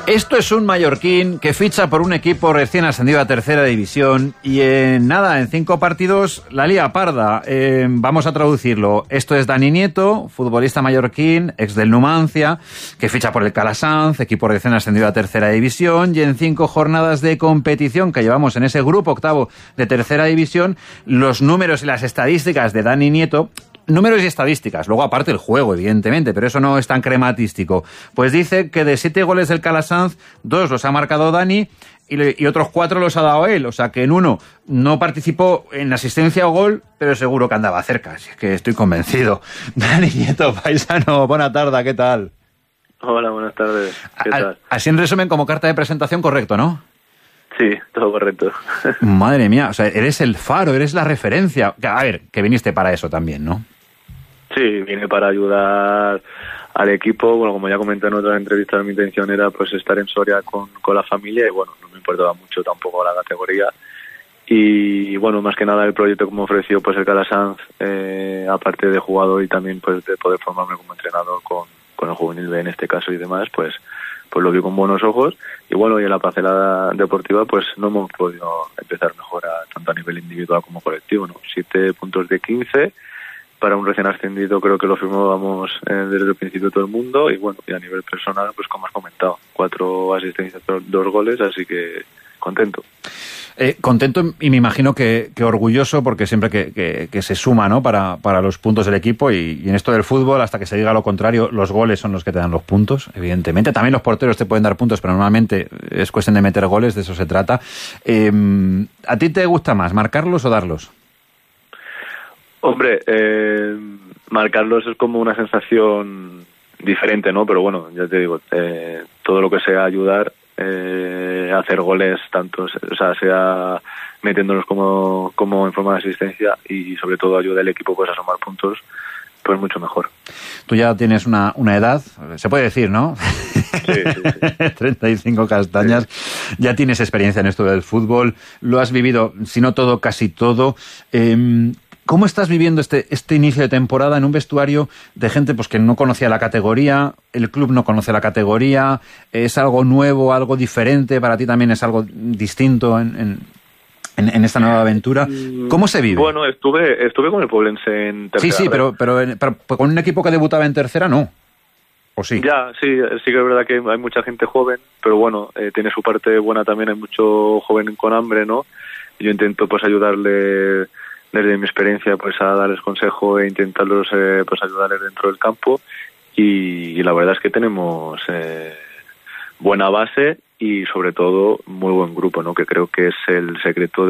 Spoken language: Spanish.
Esto es un mallorquín que ficha por un equipo recién ascendido a tercera división y en 5 partidos la lía parda. Vamos a traducirlo. Esto es Dani Nieto, futbolista mallorquín, ex del Numancia, que ficha por el Calasanz, equipo recién ascendido a tercera división, y en 5 jornadas de competición que llevamos en ese grupo octavo de tercera división, los números y las estadísticas de Dani Nieto, números y estadísticas, luego aparte el juego, evidentemente, pero eso no es tan crematístico. Pues dice que de 7 goles del Calasanz, 2 los ha marcado Dani y otros 4 los ha dado él. O sea que en uno no participó en asistencia o gol, pero seguro que andaba cerca. Así es que estoy convencido. Dani Nieto, paisano, buena tarde, ¿qué tal? Hola, buenas tardes. ¿Qué tal? Así en resumen, como carta de presentación, correcto, ¿no? Sí, todo correcto. Madre mía, o sea, eres el faro, eres la referencia. A ver, que viniste para eso también, ¿no? Sí, vine para ayudar al equipo. Bueno, como ya comenté en otras entrevistas, mi intención era pues estar en Soria con la familia y bueno, no me importaba mucho tampoco la categoría. Y bueno, más que nada el proyecto que me ofreció pues el Calasanz, aparte de jugador y también pues de poder formarme como entrenador con el juvenil B en este caso y demás, pues lo vi con buenos ojos. Y bueno, y en la parcela deportiva pues no hemos podido empezar mejor tanto a nivel individual como colectivo, ¿no? 7 puntos de 15. Para un recién ascendido creo que lo firmábamos desde el principio todo el mundo y bueno, y a nivel personal, pues como has comentado, 4 asistencias, 2 goles, así que contento. Contento y me imagino que orgulloso porque siempre que se suma, ¿no? para los puntos del equipo y en esto del fútbol, hasta que se diga lo contrario, los goles son los que te dan los puntos, evidentemente. También los porteros te pueden dar puntos, pero normalmente es cuestión de meter goles, de eso se trata. ¿A ti te gusta más, marcarlos o darlos? Hombre, marcarlos es como una sensación diferente, ¿no? Pero bueno, ya te digo, todo lo que sea ayudar, hacer goles, tanto, o sea metiéndolos como en forma de asistencia y sobre todo ayuda al equipo pues a sumar puntos, pues mucho mejor. Tú ya tienes una edad, se puede decir, ¿no? Sí. 35 castañas, sí. Ya tienes experiencia en esto del fútbol, lo has vivido, si no todo, casi todo. ¿Cómo estás viviendo este inicio de temporada en un vestuario de gente pues que no conocía la categoría, el club no conoce la categoría, es algo nuevo, algo diferente, para ti también es algo distinto en esta nueva aventura? ¿Cómo se vive? Bueno, estuve con el Poblense en tercera. Sí, pero con un equipo que debutaba en tercera, ¿no? ¿O sí? Ya, sí que es verdad que hay mucha gente joven, pero bueno, tiene su parte buena también, hay mucho joven con hambre, ¿no? Yo intento pues ayudarle desde mi experiencia pues a darles consejo e intentarlos pues ayudarles dentro del campo y la verdad es que tenemos buena base y sobre todo muy buen grupo, ¿no? Que creo que es el secreto